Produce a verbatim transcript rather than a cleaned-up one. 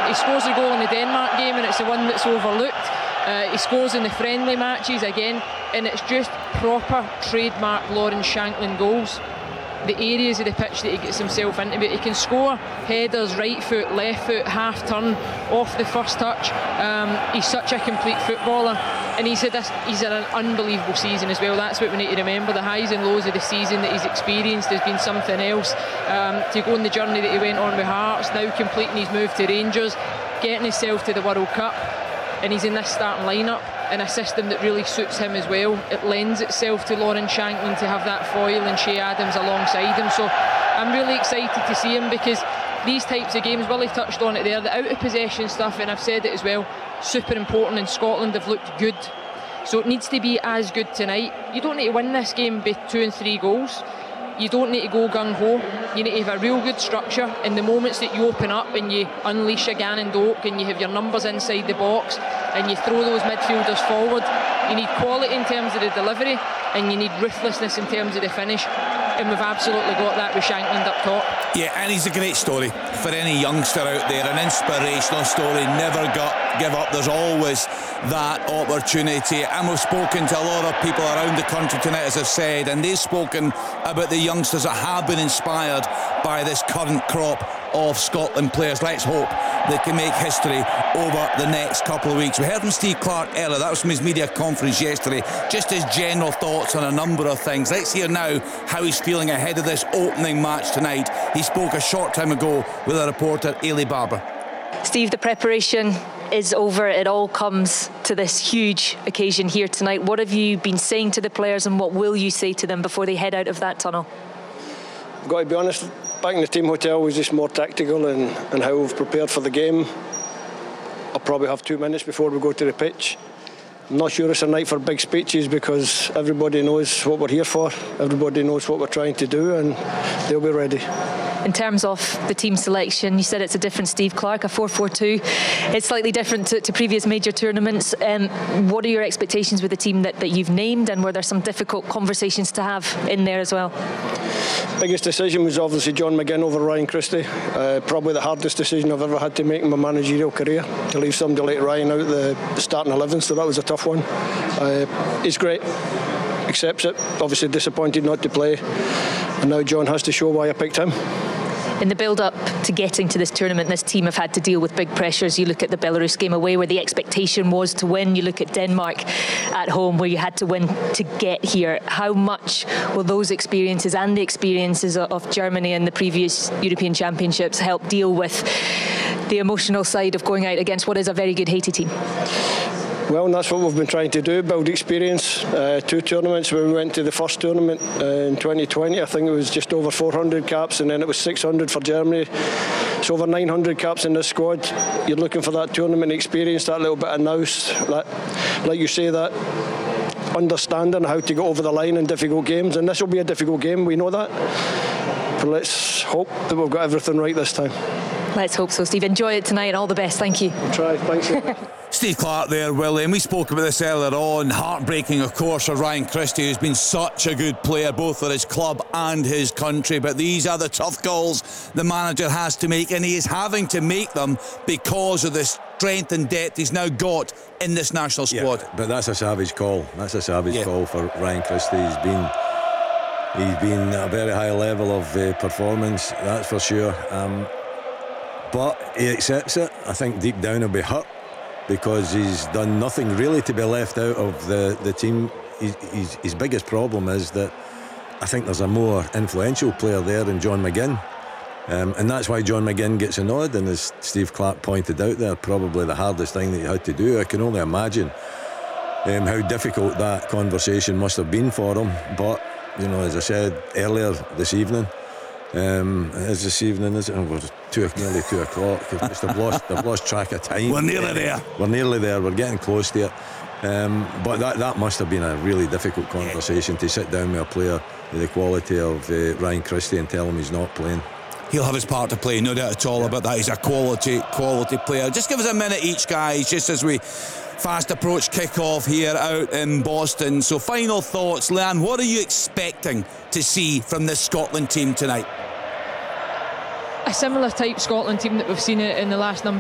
he scores a goal in the Denmark game, and it's the one that's overlooked. Uh, he scores in the friendly matches again, and it's just proper trademark Lawrence Shankland goals. The areas of the pitch that he gets himself into, but he can score headers, right foot, left foot, half turn, off the first touch. Um, he's such a complete footballer, and he's had this, he's had an unbelievable season as well. That's what we need to remember. The highs and lows of the season that he's experienced has been something else. Um, to go on the journey that he went on with Hearts, now completing his move to Rangers, getting himself to the World Cup, and he's in this starting lineup in a system that really suits him as well. It lends itself to Lawrence Shankland to have that foil and Che Adams alongside him. So I'm really excited to see him, because these types of games, Willie touched on it there, the out of possession stuff, and I've said it as well, super important, and Scotland have looked good. So it needs to be as good tonight. You don't need to win this game by two and three goals. You don't need to go gung-ho. You need to have a real good structure. In the moments that you open up and you unleash a Gannon Doak and you have your numbers inside the box and you throw those midfielders forward, you need quality in terms of the delivery, and you need ruthlessness in terms of the finish. And we've absolutely got that with Shankland up top. Yeah, and he's a great story for any youngster out there, an inspirational story. Never got, give up. There's always that opportunity, and we've spoken to a lot of people around the country tonight, as I've said, and they've spoken about the youngsters that have been inspired by this current crop of Scotland players. Let's hope they can make history over the next couple of weeks. We heard from Steve Clarke earlier, that was from his media conference yesterday, just his general thoughts on a number of things. Let's hear now how he's feeling ahead of this opening match tonight. He spoke a short time ago with our reporter Ailey Barber. Steve, the preparation is over. It all comes to this huge occasion here tonight. What have you been saying to the players, and what will you say to them before they head out of that tunnel? I've got to be honest, back in the team hotel was just more tactical and, and how we've prepared for the game. I'll probably have two minutes before we go to the pitch. I'm not sure it's a night for big speeches, because everybody knows what we're here for. Everybody knows what we're trying to do, and they'll be ready. In terms of the team selection, you said it's a different Steve Clarke, a four four two. It's slightly different to, to previous major tournaments. Um, what are your expectations with the team that, that you've named, and were there some difficult conversations to have in there as well? Biggest decision was obviously John McGinn over Ryan Christie. Uh, probably the hardest decision I've ever had to make in my managerial career, to leave somebody like Ryan out the starting eleven, so that was a tough one. Uh, he's great, accepts it, obviously disappointed not to play, and now John has to show why I picked him. In the build-up to getting to this tournament, this team have had to deal with big pressures. You look at the Belarus game away, where the expectation was to win. You look at Denmark at home, where you had to win to get here. How much will those experiences and the experiences of Germany and the previous European Championships help deal with the emotional side of going out against what is a very good Haiti team? Well, and that's what we've been trying to do, build experience. Uh, two tournaments. When we went to the first tournament uh, in twenty twenty, I think it was just over four hundred caps, and then it was six hundred for Germany. It's over nine hundred caps in this squad. You're looking for that tournament experience, that little bit of nous, that, like you say, that understanding how to go over the line in difficult games. And this will be a difficult game, we know that. But let's hope that we've got everything right this time. Let's hope so, Steve. Enjoy it tonight, and all the best. Thank you. We'll try. Thanks. Steve Clarke there, Willie, and we spoke about this earlier on. Heartbreaking, of course, for Ryan Christie, who's been such a good player both for his club and his country. But these are the tough calls the manager has to make, and he is having to make them because of the strength and depth he's now got in this national squad. Yeah, but that's a savage call. That's a savage yeah. call for Ryan Christie. He's been he's been at a very high level of uh, performance, that's for sure. Um, but he accepts it. I think deep down he'll be hurt, because he's done nothing really to be left out of the, the team. He's, he's, his biggest problem is that I think there's a more influential player there than John McGinn. Um, and that's why John McGinn gets a nod, and as Steve Clarke pointed out there, probably the hardest thing that he had to do. I can only imagine um, how difficult that conversation must have been for him. But, you know, as I said earlier this evening, Um, it is this evening, is it? Oh, we're two, nearly two o'clock. I've lost, I've lost track of time. We're nearly there. We're nearly there. We're getting close to it. Um, but that, that must have been a really difficult conversation, to sit down with a player with the quality of uh, Ryan Christie and tell him he's not playing. He'll have his part to play, no doubt at all yeah. about that. He's a quality, quality player. Just give us a minute each, guys, just as we fast approach kick-off here out in Boston. So final thoughts, Leanne, what are you expecting to see from this Scotland team tonight? A similar type Scotland team that we've seen in the last number